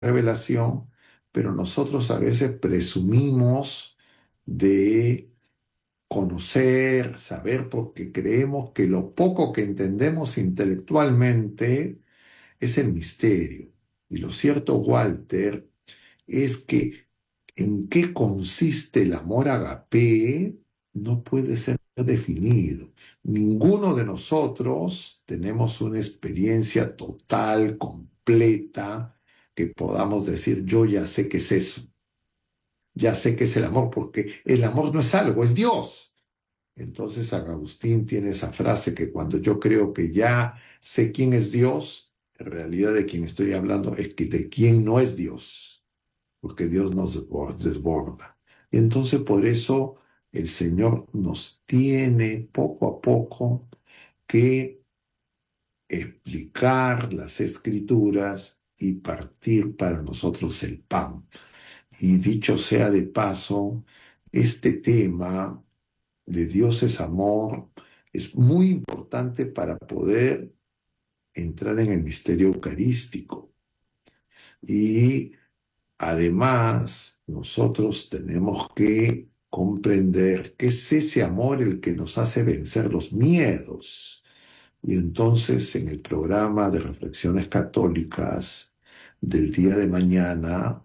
revelación, pero nosotros a veces presumimos de conocer, saber, porque creemos que lo poco que entendemos intelectualmente es el misterio. Y lo cierto, Walter, es que en qué consiste el amor agape no puede ser definido. Ninguno de nosotros tenemos una experiencia total, completa, que podamos decir, yo ya sé qué es eso, ya sé qué es el amor, porque el amor no es algo, es Dios. Entonces San Agustín tiene esa frase que cuando yo creo que ya sé quién es Dios, en realidad de quien estoy hablando es que de quién no es Dios, porque Dios nos desborda. Y entonces por eso el Señor nos tiene poco a poco que explicar las escrituras y partir para nosotros el pan. Y dicho sea de paso, este tema de Dios es amor es muy importante para poder entrar en el misterio eucarístico. Y además, nosotros tenemos que comprender que es ese amor el que nos hace vencer los miedos. Y entonces, en el programa de reflexiones católicas del día de mañana,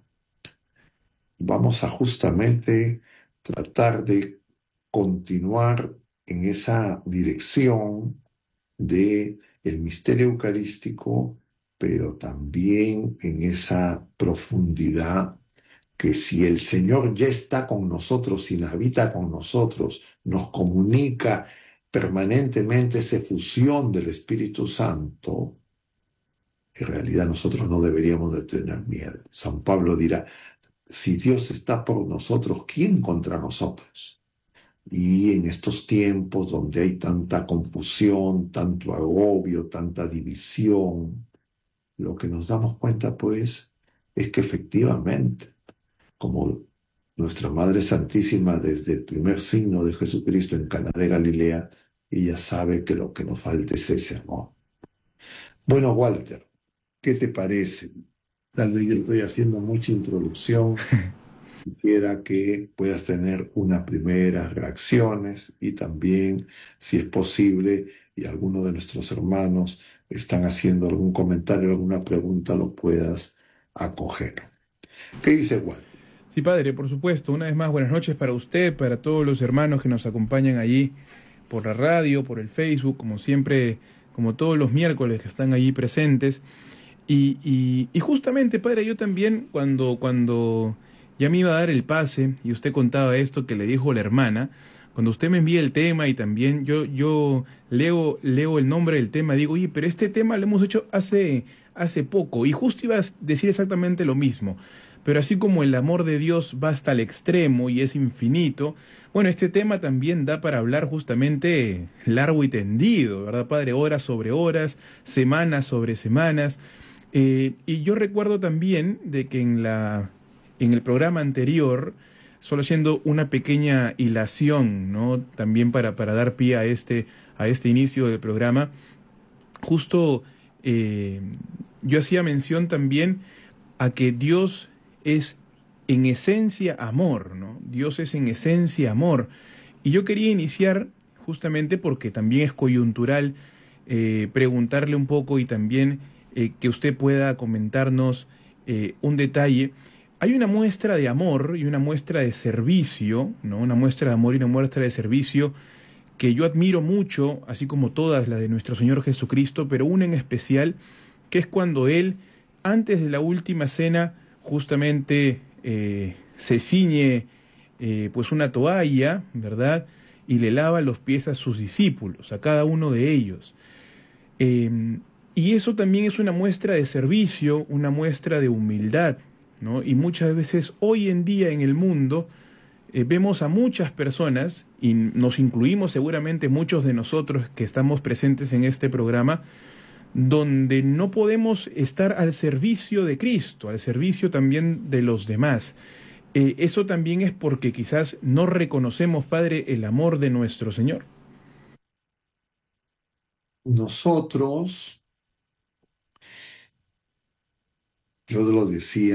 vamos a justamente tratar de continuar en esa dirección de el misterio eucarístico, pero también en esa profundidad que si el Señor ya está con nosotros, inhabita con nosotros, nos comunica permanentemente esa fusión del Espíritu Santo, en realidad nosotros no deberíamos de tener miedo. San Pablo dirá, si Dios está por nosotros, ¿quién contra nosotros? Y en estos tiempos donde hay tanta confusión, tanto agobio, tanta división, lo que nos damos cuenta pues es que efectivamente, como nuestra Madre Santísima desde el primer signo de Jesucristo en Caná de Galilea, ella sabe que lo que nos falta es ese amor. Bueno, Walter, ¿qué te parece? Tal vez yo estoy haciendo mucha introducción. Quisiera que puedas tener unas primeras reacciones y también, si es posible, y alguno de nuestros hermanos están haciendo algún comentario, alguna pregunta, lo puedas acoger. ¿Qué dice Walter? Sí, padre, por supuesto. Una vez más, buenas noches para usted, para todos los hermanos que nos acompañan allí por la radio, por el Facebook, como siempre, como todos los miércoles que están allí presentes. Y justamente, padre, yo también, cuando ya me iba a dar el pase y usted contaba esto que le dijo la hermana, cuando usted me envía el tema y también yo leo el nombre del tema, digo, oye, pero este tema lo hemos hecho hace poco y justo iba a decir exactamente lo mismo. Pero así como el amor de Dios va hasta el extremo y es infinito, bueno, este tema también da para hablar justamente largo y tendido, ¿verdad, padre? Horas sobre horas, semanas sobre semanas. Y yo recuerdo también de que en el programa anterior, solo haciendo una pequeña hilación, ¿no? También para dar pie a este inicio del programa, justo eh, yo hacía mención también a que Dios es en esencia amor, ¿no? Dios es en esencia amor. Y yo quería iniciar justamente porque también es coyuntural preguntarle un poco y también que usted pueda comentarnos un detalle. Hay una muestra de amor y una muestra de servicio, ¿no? Una muestra de amor y una muestra de servicio que yo admiro mucho, así como todas las de nuestro Señor Jesucristo, pero una en especial, que es cuando Él, antes de la última cena, justamente se ciñe pues una toalla, ¿verdad? Y le lava los pies a sus discípulos, a cada uno de ellos. Eh, y eso también es una muestra de servicio, una muestra de humildad, ¿no? Y muchas veces hoy en día en el mundo vemos a muchas personas, y nos incluimos seguramente muchos de nosotros que estamos presentes en este programa, donde no podemos estar al servicio de Cristo, al servicio también de los demás. Eso también es porque quizás no reconocemos, Padre, el amor de nuestro Señor. Nosotros yo lo decía